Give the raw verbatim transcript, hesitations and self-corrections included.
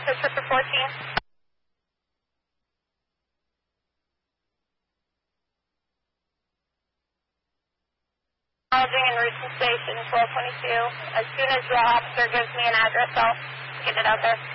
to trip for fourteen. Acknowledging en route to station twelve twenty-two. As soon as the officer gives me an address, I'll get it out there.